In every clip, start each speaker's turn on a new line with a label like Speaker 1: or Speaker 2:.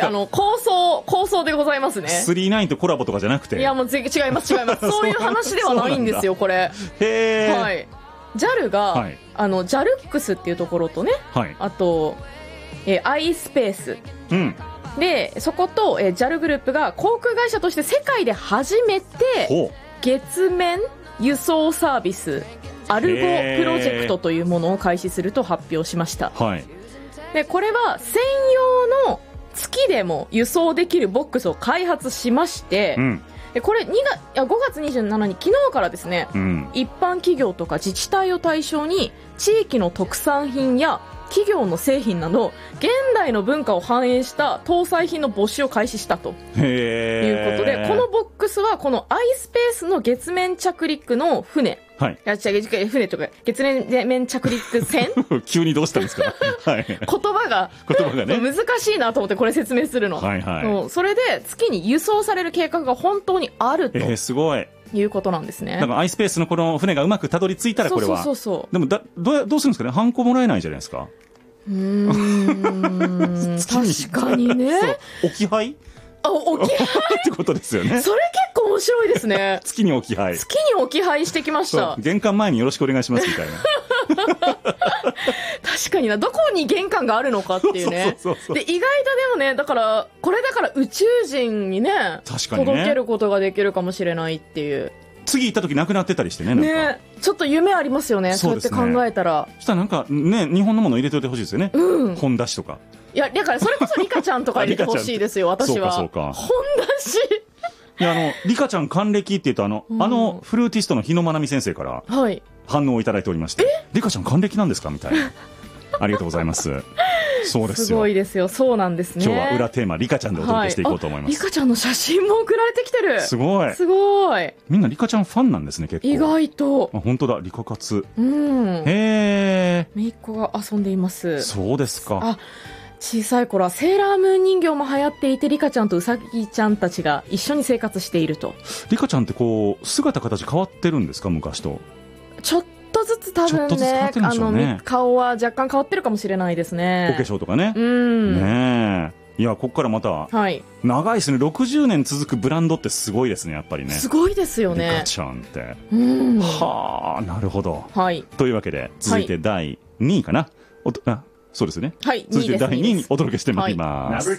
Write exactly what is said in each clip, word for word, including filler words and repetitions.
Speaker 1: あの構想構想でございますね。
Speaker 2: スリーナインとコラボとかじゃなくて。
Speaker 1: いやもう違います違いますそういう話ではないんですよこれ。
Speaker 2: へー、
Speaker 1: はい、ジャル が、はい、あの ジャルックス っていうところとね、はい、あと、えー、iSpace、うん、でそこと、えー、ジャル グループが航空会社として世界で初めて月面輸送サービスアルゴプロジェクトというものを開始すると発表しました。はい、でこれは専用の月でも輸送できるボックスを開発しまして、うん、でこれにがついやごがつにじゅうしちにち昨日からですね、うん、一般企業とか自治体を対象に地域の特産品や企業の製品など現代の文化を反映した搭載品の募集を開始したということで、このボックスはこの iSpace の月面着陸の船、はい、いや違う船とか月面着陸船
Speaker 2: 急にどうしたんですか、はい、言
Speaker 1: 葉が
Speaker 2: 言葉が、ね、
Speaker 1: 難しいなと思ってこれ説明するの、はいはい、それで月に輸送される計画が本当にあると、えー、すごいいうことなんですね。
Speaker 2: だから iSpace のこの船がうまくたどり着いたらこれはそうそうそうそう。でもだ ど, うどうするんですかね、ハンコもらえないじゃないですか。
Speaker 1: うーん確かにね
Speaker 2: 置き配
Speaker 1: あ置き配
Speaker 2: ってことですよね。
Speaker 1: それ結構面白いですね
Speaker 2: 月に置き配
Speaker 1: 月に置き配してきました。
Speaker 2: 玄関前によろしくお願いしますみたいな
Speaker 1: 確かにな、どこに玄関があるのかっていうね。そうそうそうそう。で意外とでもね、だからこれだから宇宙人にね、確かにね届けることができるかもしれないっていう。
Speaker 2: 次行った時なくなってたりして ね, なんか
Speaker 1: ねちょっと夢ありますよね。そうやって考えたら
Speaker 2: そしたらなんかね日本のもの入れておいてほしいですよね、うん、本出しとか。
Speaker 1: いやだからそれこそリカちゃんとか入れてほしいですよ私は。
Speaker 2: そうかそうか
Speaker 1: 本出し
Speaker 2: いやあのリカちゃん還暦って言うとあの、うん、あのフルーティストの日野愛美先生から反応をいただいておりまして、はい、リカちゃん還暦なんですかみたいなありがとうございますそうですよ。
Speaker 1: すごいですよ。そうなんですね。
Speaker 2: 今日は裏テーマリカちゃんでお届けしていこうと思います、
Speaker 1: はい、リカちゃんの写真も送られてきてる。
Speaker 2: すごい
Speaker 1: すごい。
Speaker 2: みんなリカちゃんファンなんですね結構。
Speaker 1: 意外と。
Speaker 2: あ本当だリカ活。
Speaker 1: うん
Speaker 2: へえ。
Speaker 1: 姪っ子が遊んでいます。
Speaker 2: そうですか。
Speaker 1: あ小さい頃はセーラームーン人形も流行っていてリカちゃんとウサギちゃんたちが一緒に生活していると。
Speaker 2: リカちゃんってこう姿形変わってるんですか昔と。
Speaker 1: ちょっとずつ多分 ね,
Speaker 2: ねあの
Speaker 1: 顔は若干変わってるかもしれないですね。
Speaker 2: お化粧とかね。
Speaker 1: うん
Speaker 2: ねえ。いやここからまた、はい、長いですね。ろくじゅうねん続くブランドってすごいですねやっぱりね。
Speaker 1: すごいですよね
Speaker 2: リカちゃんって。
Speaker 1: うん
Speaker 2: はあなるほど、
Speaker 1: はい、
Speaker 2: というわけで続いてだいにいかな、はい、おとあそうですね、
Speaker 1: はい、
Speaker 2: 続いてだいにいにお届けしてまいります、はい、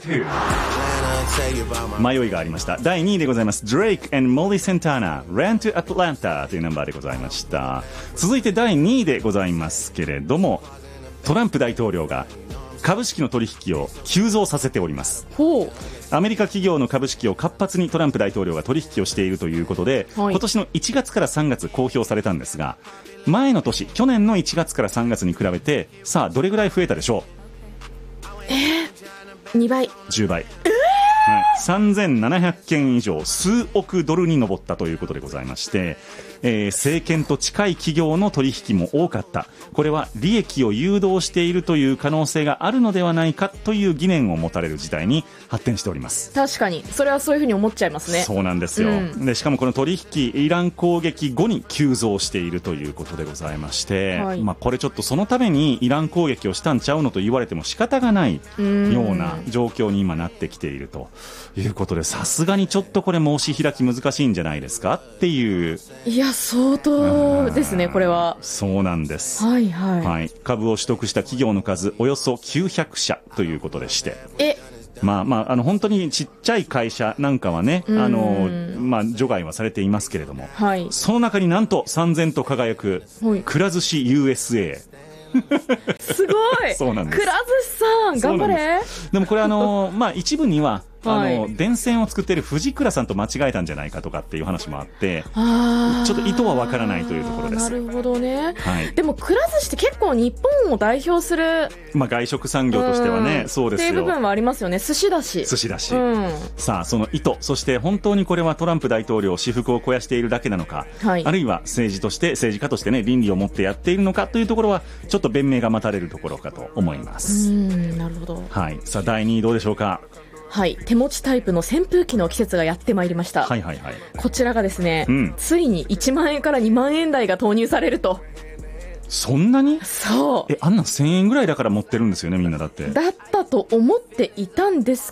Speaker 2: 迷いがありました。だいにいでございます。 Drake and Molly Santana Ran to Atlanta というナンバーでございました。続いてだいにいでございますけれども、トランプ大統領が株式の取引を急増させております。
Speaker 1: ほう。
Speaker 2: アメリカ企業の株式を活発にトランプ大統領が取引をしているということで、はい、今年のいちがつからさんがつ公表されたんですが、前の年去年のいちがつからさんがつに比べてさあどれぐらい増えたでしょ
Speaker 1: う。えー、にばい
Speaker 2: じゅうばい、えーはい、さんぜんななひゃくけん以上数億ドルに上ったということでございまして、えー、政権と近い企業の取引も多かった。これは利益を誘導しているという可能性があるのではないかという疑念を持たれる事態に発展しております。
Speaker 1: 確かにそれはそういうふうに思っちゃいますね。
Speaker 2: そうなんですよ、うん、でしかもこの取引イラン攻撃後に急増しているということでございまして、はい、まあ、これちょっとそのためにイラン攻撃をしたんちゃうのと言われても仕方がないような状況に今なってきているということで、さすがにちょっとこれ申し開き難しいんじゃないですかっていう。
Speaker 1: いや相当ですねこれは。
Speaker 2: そうなんです、
Speaker 1: はいはいはい、
Speaker 2: 株を取得した企業の数およそきゅうひゃくしゃということでして、
Speaker 1: え
Speaker 2: まあまあ、あの本当にちっちゃい会社なんかはね、あの、まあ、除外はされていますけれども、はい、その中になんとさんぜんと輝くくら寿司 ユーエスエー
Speaker 1: すごい
Speaker 2: そうなんです。
Speaker 1: くら寿司さん頑張れ。
Speaker 2: で, でもこれあの、まあ、一部にはあの、はい、電線を作っている藤倉さんと間違えたんじゃないかとかっていう話もあって、あちょっと意図はわからないというところです。
Speaker 1: なるほどね、
Speaker 2: はい、
Speaker 1: でもくら寿司って結構日本を代表する、
Speaker 2: まあ、外食産業としてはね、そうですよ
Speaker 1: っていう部分はありますよね。寿司だし
Speaker 2: 寿司だし、
Speaker 1: うん、
Speaker 2: さあその意図、そして本当にこれはトランプ大統領私腹を肥やしているだけなのか、はい、あるいは政治として政治家としてね倫理を持ってやっているのかというところはちょっと弁明が待たれるところかと思います。
Speaker 1: うん、なるほど、
Speaker 2: はい、さあだいにいどうでしょうか。
Speaker 1: はい、手持ちタイプの扇風機の季節がやってまいりました、
Speaker 2: はいはいはい、
Speaker 1: こちらがですね、うん、ついにいちまんえんからにまんえん台が投入されると。
Speaker 2: そんなに？
Speaker 1: そう。
Speaker 2: え、あんなせんえんぐらいだから持ってるんですよねみんな。だって
Speaker 1: だったと思っていたんです